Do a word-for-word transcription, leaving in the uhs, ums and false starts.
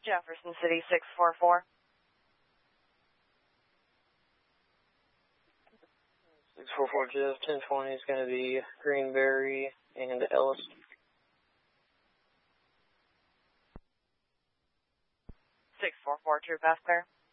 Jefferson City six four four. six four four Jeff, ten twenty is going to be Greenberry and Ellis. six four four True Pass Clear.